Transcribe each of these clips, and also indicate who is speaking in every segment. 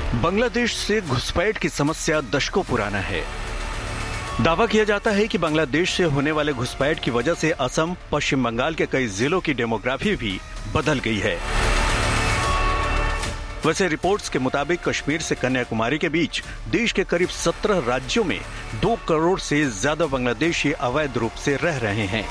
Speaker 1: बांग्लादेश से घुसपैठ की समस्या दशकों पुराना है। दावा किया जाता है कि बांग्लादेश से होने वाले घुसपैठ की वजह से असम, पश्चिम बंगाल के कई जिलों की डेमोग्राफी भी बदल गई है। वैसे रिपोर्ट्स के मुताबिक कश्मीर से कन्याकुमारी के बीच देश के करीब 17 राज्यों में 2 करोड़ से ज्यादा बांग्लादेशी अवैध रूप से रह रहे हैं।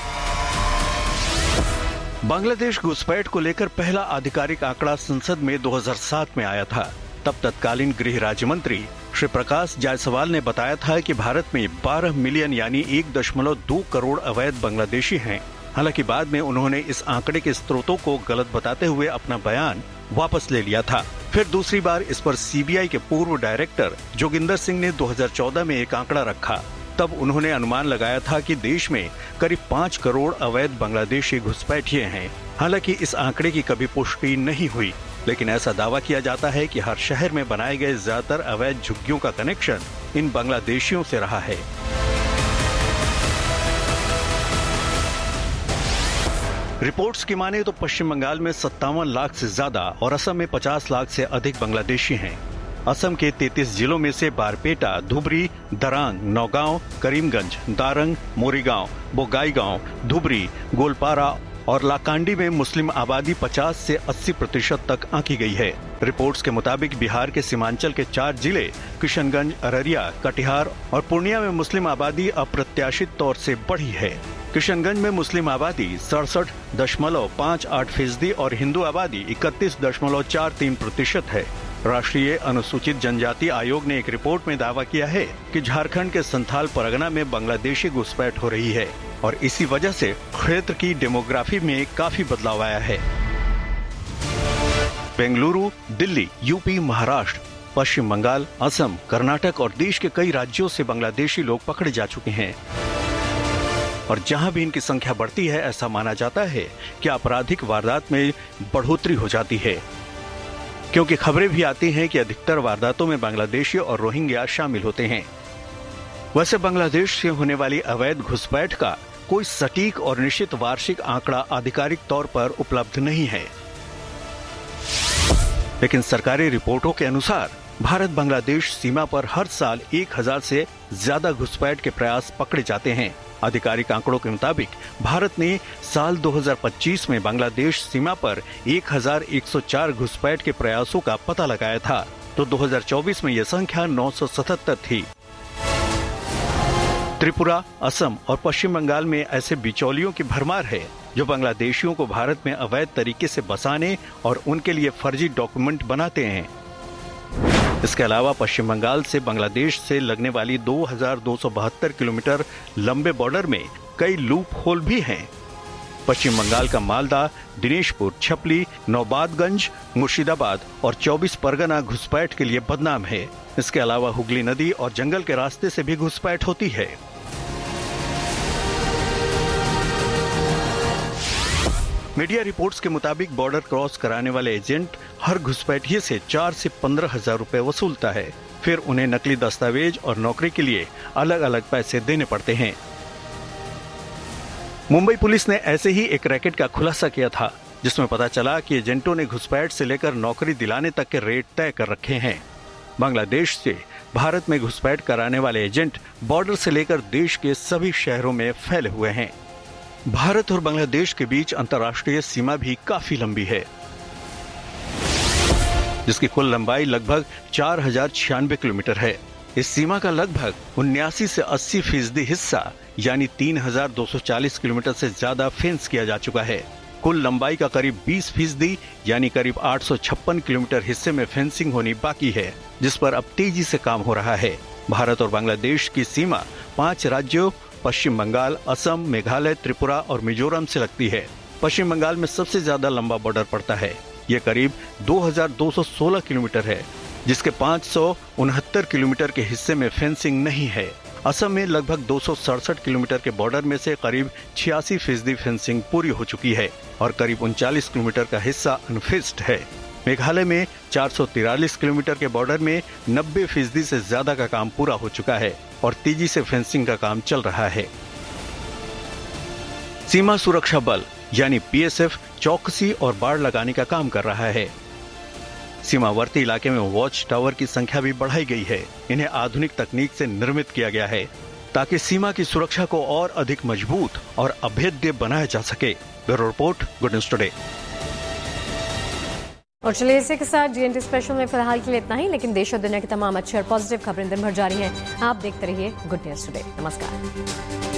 Speaker 1: बांग्लादेश घुसपैठ को लेकर पहला आधिकारिक आंकड़ा संसद में 2007 में आया था। तब तत्कालीन गृह राज्य मंत्री श्री प्रकाश जायसवाल ने बताया था कि भारत में 12 मिलियन यानी 1.2 करोड़ अवैध बांग्लादेशी हैं। हालांकि बाद में उन्होंने इस आंकड़े के स्रोतों को गलत बताते हुए अपना बयान वापस ले लिया था। फिर दूसरी बार इस पर सीबीआई के पूर्व डायरेक्टर जोगिंदर सिंह ने 2014 में एक आंकड़ा रखा। तब उन्होंने अनुमान लगाया था कि देश में करीब 5 करोड़ अवैध बांग्लादेशी घुसपैठिए हैं। हालांकि इस आंकड़े की कभी पुष्टि नहीं हुई, लेकिन ऐसा दावा किया जाता है कि हर शहर में बनाए गए ज्यादातर अवैध झुग्गियों का कनेक्शन इन बांग्लादेशियों से रहा है। रिपोर्ट्स की माने तो पश्चिम बंगाल में 57 लाख से ज्यादा और असम में 50 लाख से अधिक बांग्लादेशी हैं। असम के 33 जिलों में से बारपेटा, धुबरी, दरांग, नौगांव, करीमगंज, दारंग, मोरीगांव, बोगाईगांव, धुबरी, गोलपारा और लाकांडी में मुस्लिम आबादी 50 से 80% तक आंकी गई है। रिपोर्ट्स के मुताबिक बिहार के सीमांचल के 4 जिले किशनगंज, अररिया, कटिहार और पूर्णिया में मुस्लिम आबादी अप्रत्याशित तौर से बढ़ी है। किशनगंज में मुस्लिम आबादी 67.58% और हिंदू आबादी 31.43% है। राष्ट्रीय अनुसूचित जनजाति आयोग ने एक रिपोर्ट में दावा किया है कि झारखंड के संथाल परगना में बांग्लादेशी घुसपैठ हो रही है और इसी वजह से क्षेत्र की डेमोग्राफी में काफी बदलाव आया है। बेंगलुरु, दिल्ली, यूपी, महाराष्ट्र, पश्चिम बंगाल, असम, कर्नाटक और देश के कई राज्यों से बांग्लादेशी लोग पकड़े जा चुके हैं और जहां भी इनकी संख्या बढ़ती है, ऐसा माना जाता है कि आपराधिक वारदात में बढ़ोतरी हो जाती है, क्योंकि खबरें भी आती हैं कि अधिकतर वारदातों में बांग्लादेशी और रोहिंग्या शामिल होते हैं। वैसे बांग्लादेश से होने वाली अवैध घुसपैठ का कोई सटीक और निश्चित वार्षिक आंकड़ा आधिकारिक तौर पर उपलब्ध नहीं है, लेकिन सरकारी रिपोर्टों के अनुसार भारत बांग्लादेश सीमा पर हर साल 1000 से ज्यादा घुसपैठ के प्रयास पकड़े जाते हैं। आधिकारिक आंकड़ों के मुताबिक भारत ने साल 2025 में बांग्लादेश सीमा पर 1104 घुसपैठ के प्रयासों का पता लगाया था, तो 2024 में यह संख्या 977 थी। त्रिपुरा, असम और पश्चिम बंगाल में ऐसे बिचौलियों की भरमार है जो बांग्लादेशियों को भारत में अवैध तरीके से बसाने और उनके लिए फर्जी डॉक्यूमेंट बनाते हैं। इसके अलावा पश्चिम बंगाल से बांग्लादेश से लगने वाली 2272 किलोमीटर लंबे बॉर्डर में कई लूप होल भी हैं। पश्चिम बंगाल का मालदा, दिनेशपुर, छपली, नौबादगंज, मुर्शिदाबाद और 24 परगना घुसपैठ के लिए बदनाम है। इसके अलावा हुगली नदी और जंगल के रास्ते से भी घुसपैठ होती है। मीडिया रिपोर्ट्स के मुताबिक बॉर्डर क्रॉस कराने वाले एजेंट हर घुसपैठिए से 4 से 15 हजार रुपए वसूलता है। फिर उन्हें नकली दस्तावेज और नौकरी के लिए अलग अलग पैसे देने पड़ते हैं। मुंबई पुलिस ने ऐसे ही एक रैकेट का खुलासा किया था, जिसमें पता चला कि एजेंटों ने घुसपैठ से लेकर नौकरी दिलाने तक के रेट तय कर रखे हैं। बांग्लादेश से भारत में घुसपैठ कराने वाले एजेंट बॉर्डर से लेकर देश के सभी शहरों में फैले हुए हैं। भारत और बांग्लादेश के बीच अंतर्राष्ट्रीय सीमा भी काफी लंबी है, जिसकी कुल लंबाई लगभग 4096 किलोमीटर है। इस सीमा का लगभग 79 से 80% हिस्सा यानी 3240 किलोमीटर से ज्यादा फेंस किया जा चुका है। कुल लंबाई का करीब 20% यानी करीब 856 किलोमीटर हिस्से में फेंसिंग होनी बाकी है, जिस पर अब तेजी से काम हो रहा है। भारत और बांग्लादेश की सीमा 5 राज्यों पश्चिम बंगाल, असम, मेघालय, त्रिपुरा और मिजोरम से लगती है। पश्चिम बंगाल में सबसे ज्यादा लंबा बॉर्डर पड़ता है। ये करीब 2216 किलोमीटर है, जिसके 569 किलोमीटर के हिस्से में फेंसिंग नहीं है। असम में लगभग 267 किलोमीटर के बॉर्डर में से करीब 86% फेंसिंग पूरी हो चुकी है और करीब 39 किलोमीटर का हिस्सा अनफिक्स्ड है। मेघालय में 443 किलोमीटर के बॉर्डर में 90% से ज्यादा का काम पूरा हो चुका है और तेजी से फेंसिंग का काम चल रहा है। सीमा सुरक्षा बल यानी बीएसएफ चौकसी और बाड़ लगाने का काम कर रहा है। सीमावर्ती इलाके में वॉच टावर की संख्या भी बढ़ाई गई है। इन्हें आधुनिक तकनीक से निर्मित किया गया है ताकि सीमा की सुरक्षा को और अधिक मजबूत और अभेद्य बनाया जा सके। Bureau report, good news today.
Speaker 2: और चलिए इसी के साथ GNT स्पेशल में फिलहाल के लिए इतना ही, लेकिन देश और दुनिया की तमाम अच्छी और पॉजिटिव खबरें दिन भर जारी हैं। आप देखते रहिए गुड न्यूज टुडे। नमस्कार।